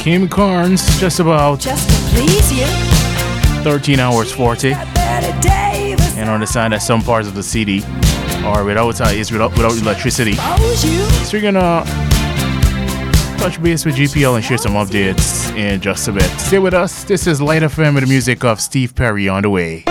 Kim Carnes, just about Just to please you. 13 hours 40. Betty Davis. And understand that some parts of the city are without electricity. Suppose you. So we're gonna touch base with GPL and share some updates in just a bit. Stay with us. This is Light FM with the music of Steve Perry on the way.